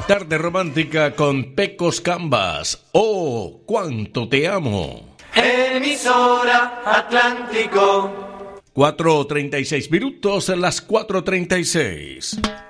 Tarde romántica con Pecos Canvas. Oh, cuánto te amo. Emisora Atlántico. 4:36 minutos, las 4:36.